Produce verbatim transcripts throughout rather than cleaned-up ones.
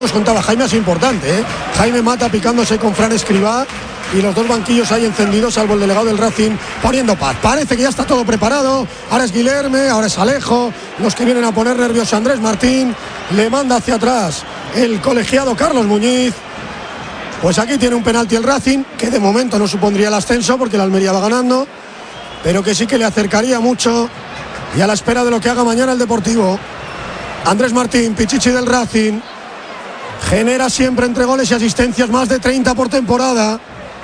Nos contaba Jaime, es importante, ¿eh? Jaime Mata picándose con Fran Escribá y los dos banquillos ahí encendidos, salvo el delegado del Racing poniendo paz. Parece que ya está todo preparado. Ahora es Guilherme, ahora es Alejo, los que vienen a poner nervioso a Andrés Martín. Le manda hacia atrás el colegiado Carlos Muñiz. Pues aquí tiene un penalti el Racing, que de momento no supondría el ascenso porque el Almería va ganando, pero que sí que le acercaría mucho, y a la espera de lo que haga mañana el Deportivo. Andrés Martín, Pichichi del Racing, genera siempre entre goles y asistencias más de treinta por temporada,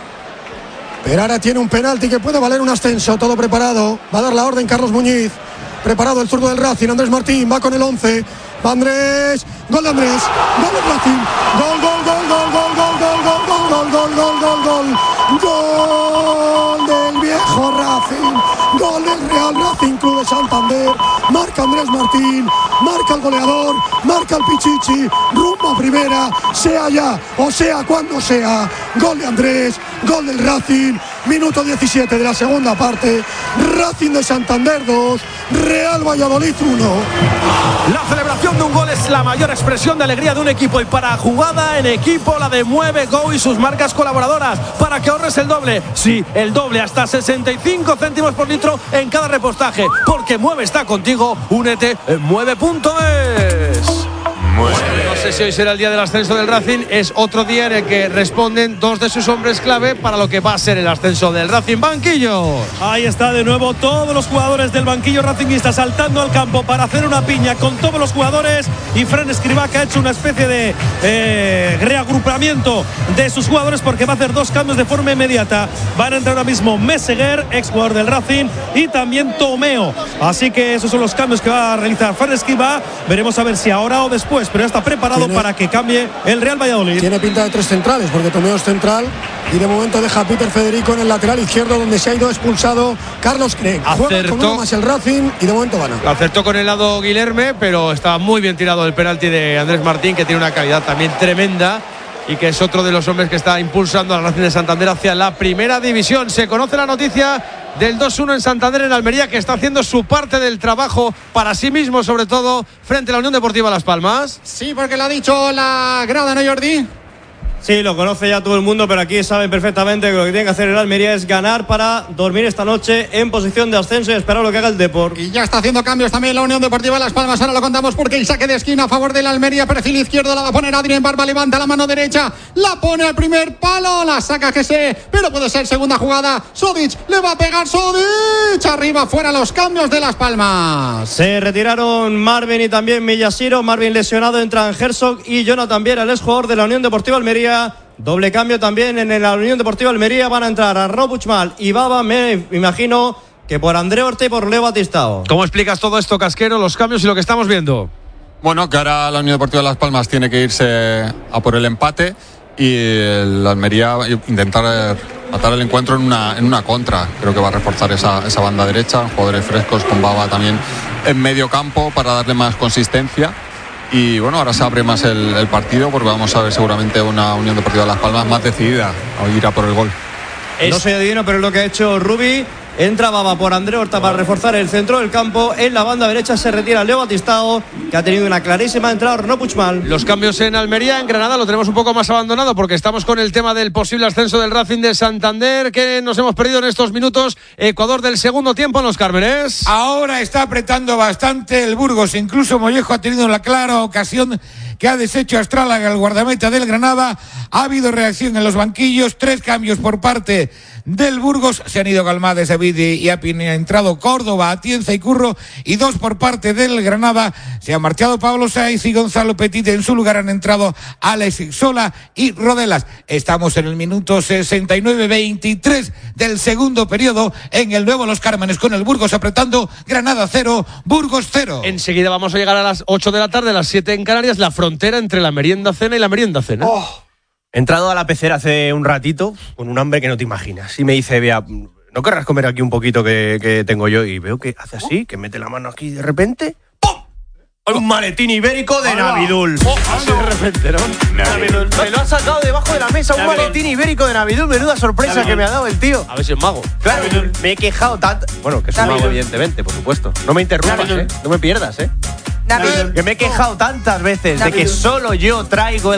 pero ahora tiene un penalti que puede valer un ascenso. Todo preparado, va a dar la orden Carlos Muñiz, preparado el zurdo del Racing. Andrés Martín va con el once, va Andrés, gol de Andrés, gol del Racing, gol, gol, gol, gol, gol, gol, gol, gol, gol, gol, gol, gol, gol, gol del viejo Racing, gol del Real Racing Club de Santander. Marca Andrés Martín, marca el goleador, marca el Pichichi, rumbo a primera, sea ya o sea cuando sea. Gol de Andrés, gol del Racing, minuto diecisiete de la segunda parte. Racing de Santander dos, Real Valladolid uno. La celebración de un gol es la mayor expresión de alegría de un equipo, y para jugada en equipo la de Mueve Go y sus marcas colaboradoras, para que ahorres el doble, sí, el doble, hasta sesenta y cinco céntimos por litro en cada repostaje, porque Mueve está contigo. Únete en mueve punto es. No sé si hoy será el día del ascenso del Racing, es otro día en el que responden dos de sus hombres clave para lo que va a ser el ascenso del Racing. Banquillo. Ahí está de nuevo todos los jugadores del banquillo racingista saltando al campo para hacer una piña con todos los jugadores, y Fran Escribá, que ha hecho una especie de eh, reagrupamiento de sus jugadores, porque va a hacer dos cambios de forma inmediata. Van a entrar ahora mismo Meseguer, ex jugador del Racing, y también Tomeo. Así que esos son los cambios que va a realizar Fran Escribá. Veremos a ver si ahora o después, pero ya está preparado tiene, para que cambie el Real Valladolid. Tiene pinta de tres centrales, porque Tomeo es central y de momento deja a Peter Federico en el lateral izquierdo, donde se ha ido expulsado Carlos Craig. Juega con uno más el Racing y de momento gana. Acertó con el lado Guilherme, pero estaba muy bien tirado el penalti de Andrés Martín, que tiene una calidad también tremenda y que es otro de los hombres que está impulsando al Racing de Santander hacia la primera división. Se conoce la noticia del dos uno en Santander, en Almería, que está haciendo su parte del trabajo para sí mismo, sobre todo frente a la Unión Deportiva Las Palmas. Sí, porque lo ha dicho la grada, ¿no, Jordi? Sí, lo conoce ya todo el mundo, pero aquí saben perfectamente que lo que tiene que hacer el Almería es ganar para dormir esta noche en posición de ascenso y esperar lo que haga el Depor. Y ya está haciendo cambios también la Unión Deportiva Las Palmas. Ahora lo contamos porque el saque de esquina a favor del Almería, perfil izquierdo, la va a poner Adrián Barba, levanta la mano derecha, la pone al primer palo, la saca que sé, pero puede ser segunda jugada. Sodic, le va a pegar Sodic, arriba, fuera los cambios de Las Palmas. Se retiraron Marvin y también Millasiro. Marvin lesionado, entran Herzog y Jonathan Viera, el ex jugador de la Unión Deportiva Almería. Doble cambio también en la Unión Deportiva Almería. Van a entrar a Robuchmal y Baba, me imagino que por André Horta y por Leo Batistao. ¿Cómo explicas todo esto, Casquero, los cambios y lo que estamos viendo? Bueno, que ahora la Unión Deportiva Las Palmas tiene que irse a por el empate y el Almería intentar matar el encuentro en una, en una contra. Creo que va a reforzar esa, esa banda derecha, jugadores frescos con Baba también en medio campo para darle más consistencia. Y bueno, ahora se abre más el, el partido, porque vamos a ver seguramente una Unión Deportiva de Las Palmas más decidida a ir a por el gol. Es... No soy adivino, pero es lo que ha hecho Rubi. Entra Baba por André Horta para reforzar el centro del campo. En la banda derecha se retira Leo Batistao, que ha tenido una clarísima entrada Renaud Puigmal. Los cambios en Almería. En Granada lo tenemos un poco más abandonado, porque estamos con el tema del posible ascenso del Racing de Santander, que nos hemos perdido en estos minutos. Ecuador del segundo tiempo en Los Cármenes. Ahora está apretando bastante el Burgos. Incluso Mollejo ha tenido la clara ocasión que ha deshecho a Astrálaga, el guardameta del Granada. Ha habido reacción en los banquillos, tres cambios por parte del Burgos. Se han ido Galmades, Davidi y ha entrado Córdoba, Atienza y Curro, y dos por parte del Granada. Se ha marchado Pablo Saiz y Gonzalo Petit. En su lugar han entrado Alex Sola y Rodelas. Estamos en el minuto sesenta y nueve veintitrés del segundo periodo en el nuevo Los Cármenes, con el Burgos apretando. Granada cero, Burgos cero. Enseguida vamos a llegar a las ocho de la tarde, a las siete en Canarias, la frontera entre la merienda cena y la merienda cena. Oh. He entrado a la pecera hace un ratito con un hambre que no te imaginas. Y me dice, Bea, ¿no querrás comer aquí un poquito que, que tengo yo? Y veo que hace así, que mete la mano aquí de repente. ¡Pum! Un maletín ibérico de Navidul. Oh, así de repente, ¿no? Navidul. Me lo ha sacado debajo de la mesa. Un Navidul. Maletín ibérico de Navidul. Menuda sorpresa Navidul. Que me ha dado el tío. A ver si es mago. Claro, me he quejado tanto. Bueno, que es un mago, evidentemente, por supuesto. No me interrumpas, Navidul. ¿eh? No me pierdas, ¿eh? Navidul. Que me he quejado tantas veces de que Navidul. solo yo traigo el